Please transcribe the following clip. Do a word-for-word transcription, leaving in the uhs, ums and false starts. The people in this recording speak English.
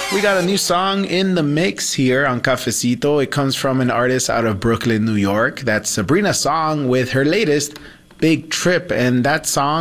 We got a new song in the mix here on Cafecito. It comes from an artist out of Brooklyn, New York. That's Sabrina Song with her latest, Big Trip. And that song